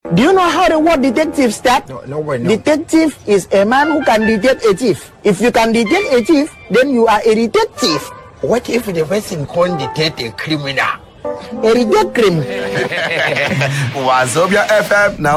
Do you know how the word detective starts? No. Detective is a man who can detect a thief. If you can detect a thief, then you are a detective. What if the person can't detect a criminal? A detective. Wazobia FM now.